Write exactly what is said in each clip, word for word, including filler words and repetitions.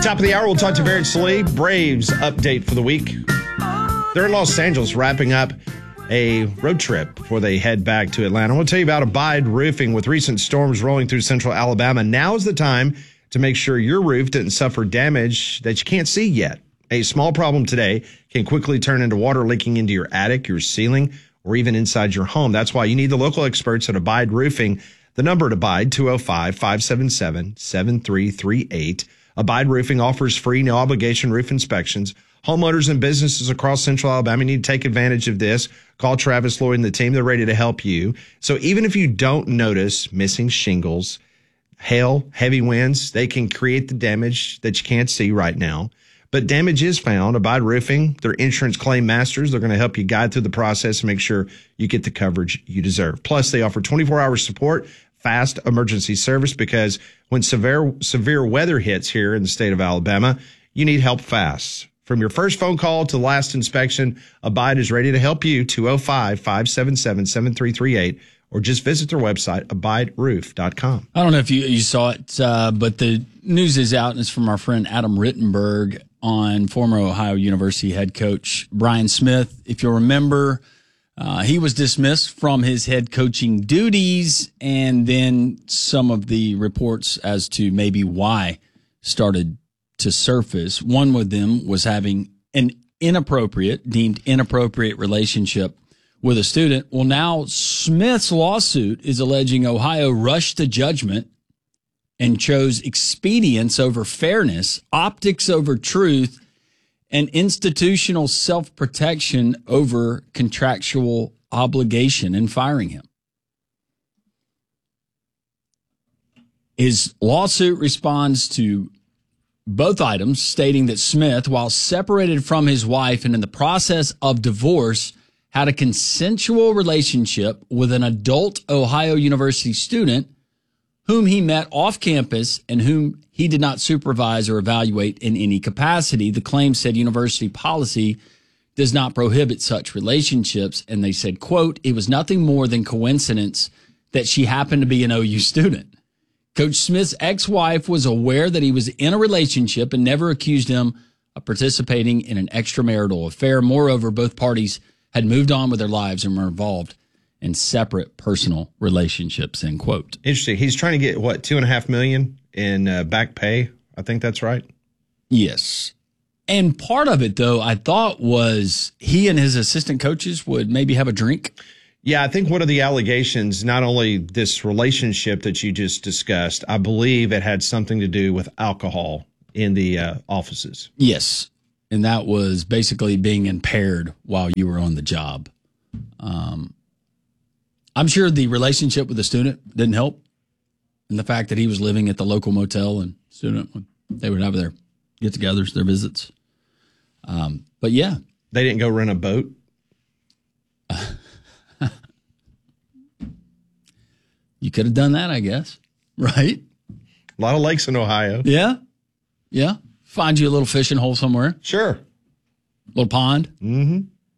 Top of the hour, we'll talk to Barrett Slee. Braves update for the week. They're in Los Angeles wrapping up a road trip before they head back to Atlanta. We'll tell you about Abide Roofing. With recent storms rolling through central Alabama, now is the time to make sure your roof didn't suffer damage that you can't see yet. A small problem today can quickly turn into water leaking into your attic, your ceiling, or even inside your home. That's why you need the local experts at Abide Roofing. The number to Abide, two oh five, five seven seven, seven three three eight. Abide Roofing offers free, no-obligation roof inspections. Homeowners and businesses across central Alabama need to take advantage of this. Call Travis Lloyd and the team. They're ready to help you. So even if you don't notice missing shingles, hail, heavy winds, they can create the damage that you can't see right now. But damage is found. Abide Roofing, they're insurance claim masters. They're going to help you guide through the process and make sure you get the coverage you deserve. Plus, they offer twenty-four hour support, fast emergency service, because when severe severe weather hits here in the state of Alabama, you need help fast. From your first phone call to the last inspection, Abide is ready to help you. two oh five, five seven seven, seven three three eight, or just visit their website, abide roof dot com. I don't know if you, you saw it, uh, but the news is out, and it's from our friend Adam Rittenberg on former Ohio University head coach Brian Smith. If you'll remember, uh, he was dismissed from his head coaching duties, and then some of the reports as to maybe why started to surface. One of them was having an inappropriate, deemed inappropriate relationship with a student. Well, now Smith's lawsuit is alleging Ohio rushed to judgment and chose expedience over fairness, optics over truth, and institutional self-protection over contractual obligation in firing him. His lawsuit responds to both items, stating that Smith, while separated from his wife and in the process of divorce, had a consensual relationship with an adult Ohio University student whom he met off campus and whom he did not supervise or evaluate in any capacity. The claim said university policy does not prohibit such relationships. And they said, quote, it was nothing more than coincidence that she happened to be an O U student. Coach Smith's ex-wife was aware that he was in a relationship and never accused him of participating in an extramarital affair. Moreover, both parties had moved on with their lives and were involved in separate personal relationships, end quote. Interesting. He's trying to get, what, two and a half million in uh, back pay? I think that's right. Yes. And part of it, though, I thought was he and his assistant coaches would maybe have a drink. Yeah, I think one of the allegations, not only this relationship that you just discussed, I believe it had something to do with alcohol in the uh, offices. Yes. And that was basically being impaired while you were on the job. Um, I'm sure the relationship with the student didn't help. And the fact that he was living at the local motel and student, they would have their get-togethers, their visits. Um, but yeah. They didn't go rent a boat? You could have done that, I guess. Right? A lot of lakes in Ohio. Yeah. Yeah. Find you a little fishing hole somewhere. Sure. Little pond. Mm-hmm.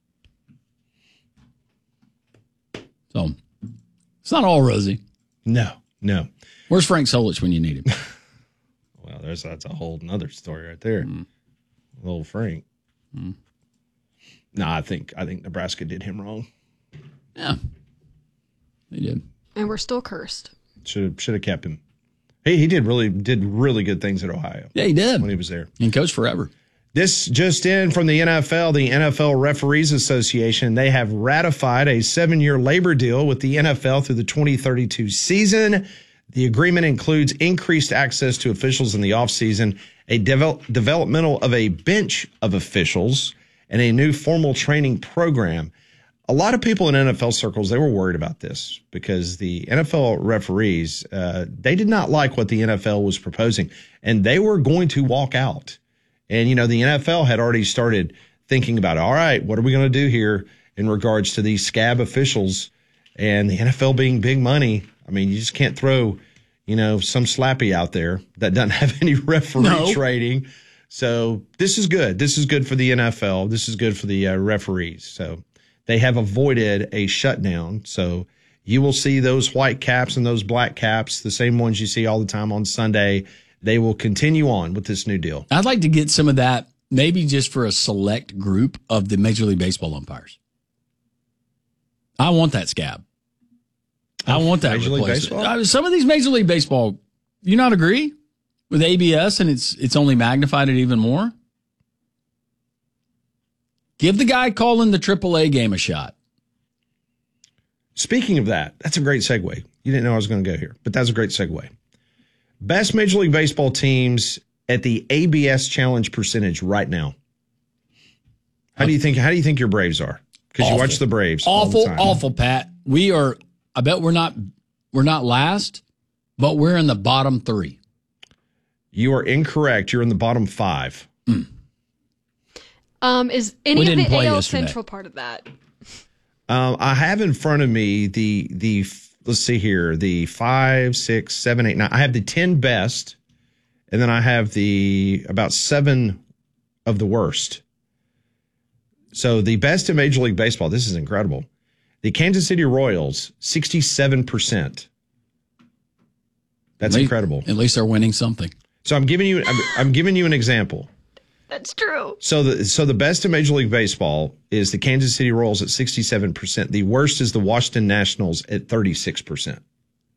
So it's not all rosy. No, no. Where's Frank Solich when you need him? Well, there's that's a whole nother story right there. Mm. Little Frank. Mm. No, I think I think Nebraska did him wrong. Yeah, they did. And we're still cursed. Should should have kept him. He he did really did really good things at Ohio. Yeah, he did when he was there. And coached forever. This just in from the N F L, the N F L Referees Association. They have ratified a seven-year labor deal with the N F L through the twenty thirty-two season. The agreement includes increased access to officials in the offseason, a devel- developmental of a bench of officials, and a new formal training program. A lot of people in N F L circles, they were worried about this because the N F L referees, uh, they did not like what the N F L was proposing, and they were going to walk out. And, you know, the N F L had already started thinking about, all right, what are we going to do here in regards to these scab officials and the N F L being big money? I mean, you just can't throw, you know, some slappy out there that doesn't have any referee no. training. So this is good. This is good for the N F L. This is good for the uh, referees. So they have avoided a shutdown. So you will see those white caps and those black caps, the same ones you see all the time on Sunday. they will continue on with this new deal. I'd like to get some of that, maybe just for a select group of the Major League Baseball umpires. I want that scab. I want that Major League replacement. Baseball? Uh, Some of these Major League Baseball, you not agree with A B S, and it's it's only magnified it even more? Give the guy calling the triple A game a shot. Speaking of that, that's a great segue. You didn't know I was going to go here, but that's a great segue. Best Major League Baseball teams at the A B S challenge percentage right now. How do you think? How do you think your Braves are? Because you watch the Braves. Awful, all the time. awful, Pat. We are. I bet we're not. We're not last, but we're in the bottom three. You are incorrect. You're in the bottom five. Mm. Um, is any We of didn't the play A L yesterday. Central part of that? Um, I have in front of me the the. Let's see here. The five, six, seven, eight, nine. I have the ten best, and then I have the about seven of the worst. So the best in Major League Baseball. This is incredible. The Kansas City Royals, sixty-seven percent. That's At least- incredible. At least they're winning something. So I'm giving you I'm, I'm giving you an example. That's true. So the so the best in Major League Baseball is the Kansas City Royals at sixty-seven percent. The worst is the Washington Nationals at thirty-six percent.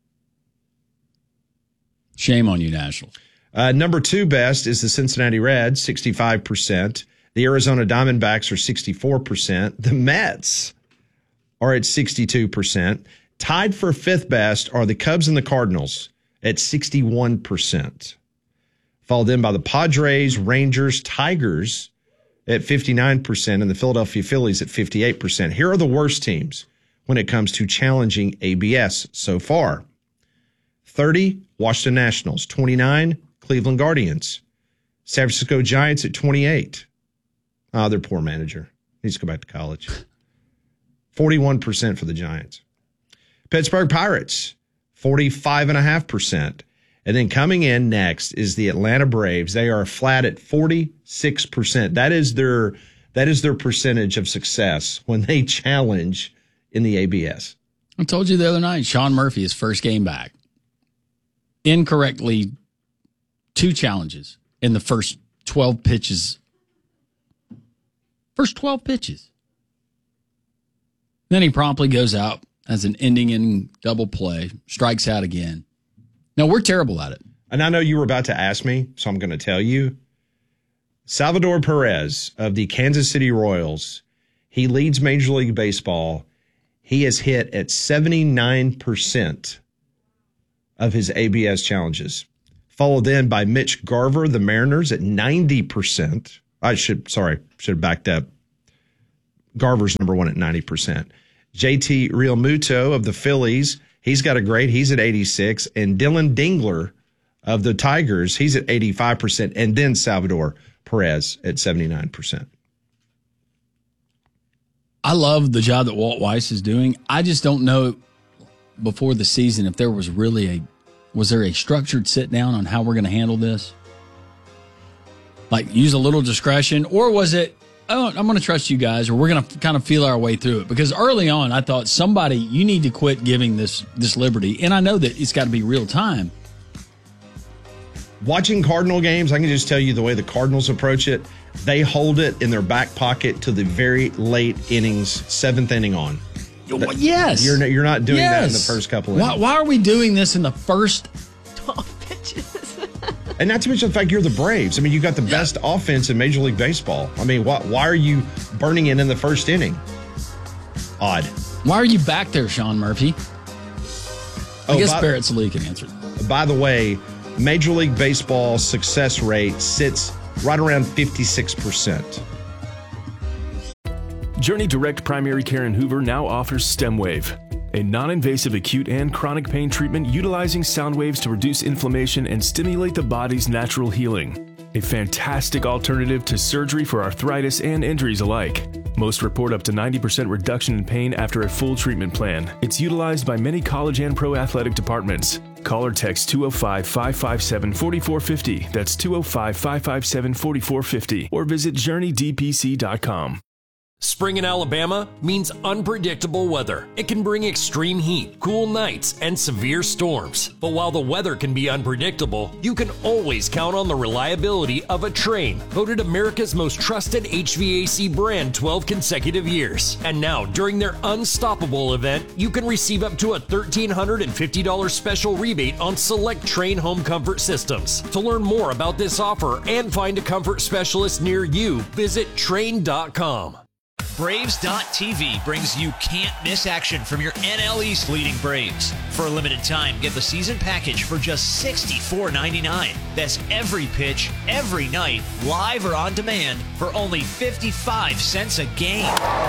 Shame on you, Nationals. Uh, number two best is the Cincinnati Reds, sixty-five percent. The Arizona Diamondbacks are sixty-four percent. The Mets are at sixty-two percent. Tied for fifth best are the Cubs and the Cardinals at sixty-one percent. Followed in by the Padres, Rangers, Tigers at fifty-nine percent, and the Philadelphia Phillies at fifty-eight percent. Here are the worst teams when it comes to challenging A B S so far. thirty, Washington Nationals. twenty-nine, Cleveland Guardians. San Francisco Giants at twenty-eight. Ah, their poor manager. Needs to go back to college. forty-one percent for the Giants. Pittsburgh Pirates, forty-five point five percent. And then coming in next is the Atlanta Braves. They are flat at forty-six percent. That is their that is their percentage of success when they challenge in the A B S. I told you the other night, Sean Murphy, his first game back, incorrectly two challenges in the first twelve pitches. First twelve pitches. Then he promptly goes out as an ending in double play, strikes out again. No, we're terrible at it. And I know you were about to ask me, so I'm going to tell you. Salvador Perez of the Kansas City Royals, he leads Major League Baseball. He has hit at seventy-nine percent of his A B S challenges. Followed then by Mitch Garver, the Mariners, at ninety percent. I should, sorry, should have backed up. Garver's number one at ninety percent. J T Realmuto of the Phillies, he's got a great, he's at eighty-six. And Dylan Dingler of the Tigers, he's at eighty-five percent. And then Salvador Perez at seventy-nine percent. I love the job that Walt Weiss is doing. I just don't know before the season if there was really a, was there a structured sit down on how we're going to handle this? Like use a little discretion, or was it, oh, I'm going to trust you guys, or we're going to kind of feel our way through it? Because early on, I thought somebody, you need to quit giving this this liberty. And I know that it's got to be real time. Watching Cardinal games, I can just tell you the way the Cardinals approach it. They hold it in their back pocket to the very late innings, seventh inning on. Yes. You're not, you're not doing yes. that in the first couple of innings. Why, why are we doing this in the first? twelve pitches. And not to mention the fact you're the Braves. I mean, you got the best offense in Major League Baseball. I mean, why, why are you burning it in the first inning? Odd. Why are you back there, Sean Murphy? I Oh, guess by, Barrett Sallee can answer. By the way, Major League Baseball success rate sits right around fifty-six percent. Journey Direct Primary Care in Hoover now offers StemWave, a non-invasive acute and chronic pain treatment utilizing sound waves to reduce inflammation and stimulate the body's natural healing. A fantastic alternative to surgery for arthritis and injuries alike. Most report up to ninety percent reduction in pain after a full treatment plan. It's utilized by many college and pro athletic departments. Call or text two oh five, five five seven, four four five oh. That's two oh five, five five seven, four four five oh. Or visit journey d p c dot com. Spring in Alabama means unpredictable weather. It can bring extreme heat, cool nights, and severe storms. But while the weather can be unpredictable, you can always count on the reliability of a Trane, voted America's most trusted H V A C brand twelve consecutive years. And now, during their Unstoppable event, you can receive up to a one thousand three hundred fifty dollars special rebate on select Trane home comfort systems. To learn more about this offer and find a comfort specialist near you, visit Trane dot com. Braves dot T V brings you can't-miss action from your N L East leading Braves. For a limited time, get the season package for just sixty-four ninety-nine. That's every pitch, every night, live or on demand for only fifty-five cents a game.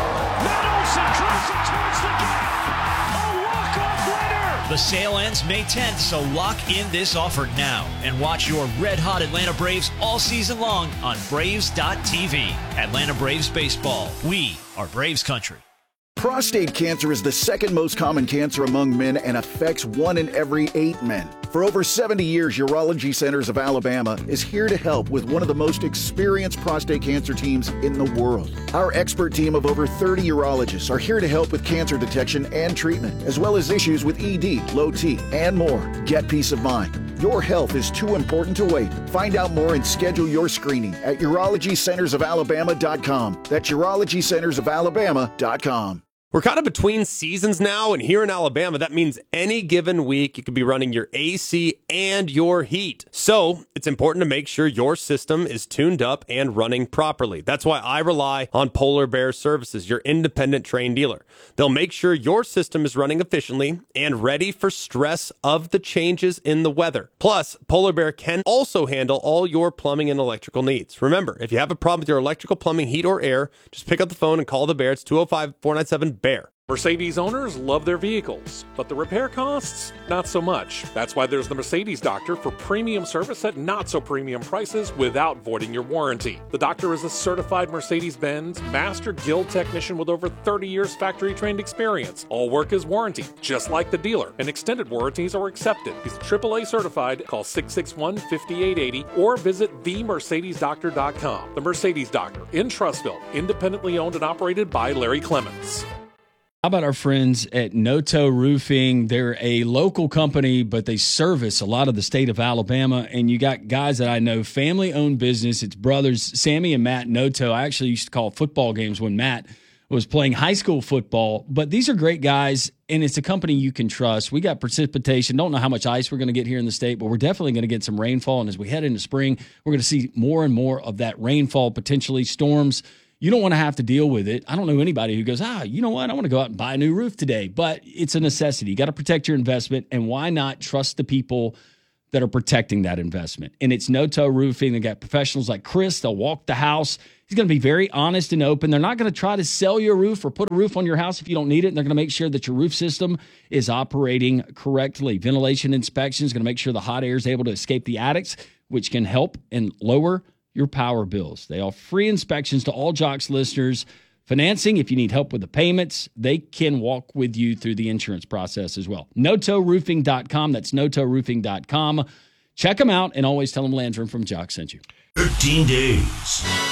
Matt Olson drives it towards the gap. A walk-off winner. The sale ends May tenth, so lock in this offer now and watch your red-hot Atlanta Braves all season long on Braves dot T V. Atlanta Braves Baseball. We are Braves Country. Prostate cancer is the second most common cancer among men and affects one in every eight men. For over seventy years, Urology Centers of Alabama is here to help with one of the most experienced prostate cancer teams in the world. Our expert team of over thirty urologists are here to help with cancer detection and treatment, as well as issues with E D, low T, and more. Get peace of mind. Your health is too important to wait. Find out more and schedule your screening at urology centers of alabama dot com. That's urology centers of alabama dot com. We're kind of between seasons now, and here in Alabama, that means any given week you could be running your A C and your heat. So it's important to make sure your system is tuned up and running properly. That's why I rely on Polar Bear Services, your independent Trane dealer. They'll make sure your system is running efficiently and ready for stress of the changes in the weather. Plus, Polar Bear can also handle all your plumbing and electrical needs. Remember, if you have a problem with your electrical, plumbing, heat, or air, just pick up the phone and call the Bear. It's two oh five, four nine seven, B E A R. Mercedes owners love their vehicles, but the repair costs, not so much. That's why there's the Mercedes Doctor for premium service at not so premium prices without voiding your warranty. The Doctor is a certified Mercedes-Benz Master Guild technician with over thirty years factory-trained experience. All work is warranted, just like the dealer, and extended warranties are accepted. He's triple A certified. Call six six one, five eight eight zero or visit the mercedes doctor dot com. The Mercedes Doctor in Trussville, independently owned and operated by Larry Clemens. How about our friends at Noto Roofing? They're a local company, but they service a lot of the state of Alabama. And you got guys that I know, family-owned business. It's brothers, Sammy and Matt Noto. I actually used to call football games when Matt was playing high school football. But these are great guys, and it's a company you can trust. We got precipitation. Don't know how much ice we're going to get here in the state, but we're definitely going to get some rainfall. And as we head into spring, we're going to see more and more of that rainfall, potentially storms. You don't want to have to deal with it. I don't know anybody who goes, ah, you know what? I want to go out and buy a new roof today. But it's a necessity. You got to protect your investment. And why not trust the people that are protecting that investment? And it's Noto Roofing. They got professionals like Chris. They'll walk the house. He's going to be very honest and open. They're not going to try to sell you a roof or put a roof on your house if you don't need it. And they're going to make sure that your roof system is operating correctly. Ventilation inspection is going to make sure the hot air is able to escape the attics, which can help and lower your power bills. They offer free inspections to all Jocks listeners. Financing, if you need help with the payments, they can walk with you through the insurance process as well. Noto Roofing dot com. That's Noto Roofing dot com. Check them out and always tell them Landrum from Jocks sent you. thirteen days.